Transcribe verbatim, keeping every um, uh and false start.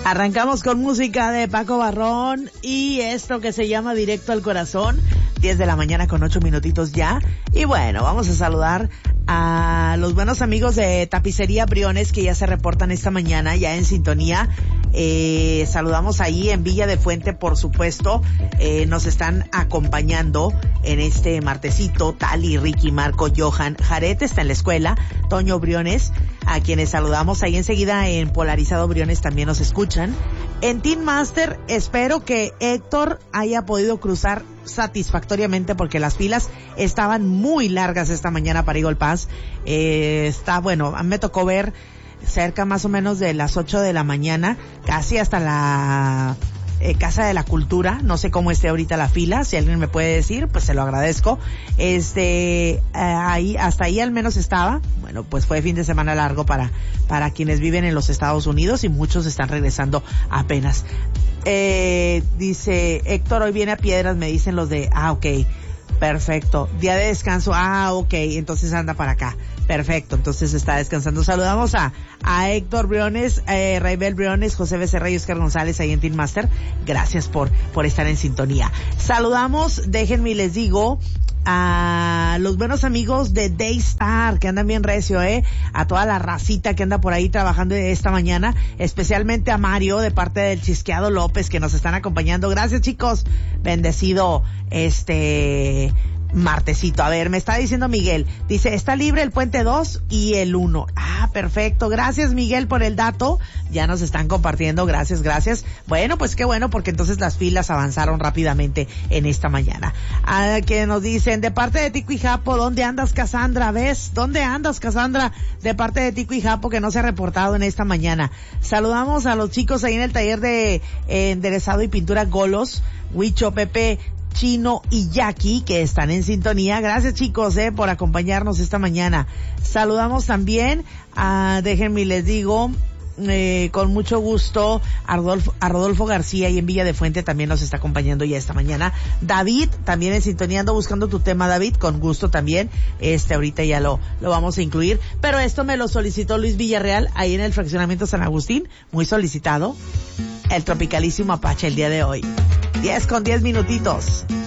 Arrancamos con música de Paco Barrón y esto que se llama Directo al Corazón, diez de la mañana con ocho minutitos ya. Y bueno, vamos a saludar a los buenos amigos de Tapicería Briones que ya se reportan esta mañana, ya en sintonía. Eh, saludamos ahí en Villa de Fuente, por supuesto. Eh, nos están acompañando en este martesito Tali, Ricky, Marco, Johan, Jared está en la escuela, Toño Briones, a quienes saludamos ahí enseguida en Polarizado Briones también nos escuchan. En Team Master espero que Héctor haya podido cruzar satisfactoriamente porque las filas estaban muy largas esta mañana para Eagle Pass. Eh, está bueno, me tocó ver cerca más o menos de las ocho de la mañana, casi hasta la eh, Casa de la Cultura. No sé cómo esté ahorita la fila, si alguien me puede decir, pues se lo agradezco. Este, eh, ahí, hasta ahí al menos estaba. Bueno, pues fue fin de semana largo para, para quienes viven en los Estados Unidos y muchos están regresando apenas. Eh, dice Héctor, hoy viene a Piedras, me dicen los de, ah, ok, perfecto, día de descanso, ah, ok, entonces anda para acá, perfecto, entonces está descansando. Saludamos a, a Héctor Briones, eh, Raibel Briones, José Becerra y Oscar González ahí en Team Master, gracias por, por estar en sintonía. Saludamos, déjenme y les digo, a los buenos amigos de Daystar, que andan bien recio, eh, a toda la racita que anda por ahí trabajando esta mañana, especialmente a Mario de parte del Chisqueado López que nos están acompañando. Gracias, chicos, bendecido este martesito. A ver, me está diciendo Miguel, dice, está libre el puente dos y el uno. Ah, perfecto, gracias Miguel por el dato, ya nos están compartiendo, gracias, gracias. Bueno, pues qué bueno, porque entonces las filas avanzaron rápidamente en esta mañana. Ah, que nos dicen, de parte de Tico y Japo, ¿dónde andas, Cassandra? ¿Ves? ¿Dónde andas, Cassandra? De parte de Tico y Japo, que no se ha reportado en esta mañana. Saludamos a los chicos ahí en el taller de eh, enderezado y pintura Golos, Huicho, Pepe, Chino y Jackie, que están en sintonía. Gracias, chicos, eh, por acompañarnos esta mañana. Saludamos también a, déjenme y les digo, eh, con mucho gusto, a Rodolfo, a Rodolfo García y en Villa de Fuente también nos está acompañando ya esta mañana. David, también en sintonía, ando buscando tu tema, David, con gusto también. Este, ahorita ya lo, lo vamos a incluir. Pero esto me lo solicitó Luis Villarreal, ahí en el fraccionamiento San Agustín, muy solicitado. El tropicalísimo Apache el día de hoy. diez con diez minutitos.